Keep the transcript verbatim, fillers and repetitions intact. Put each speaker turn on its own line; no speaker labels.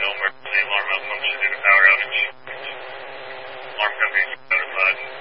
no emergency alarm malfunction due to power outage. Alarm company is notified.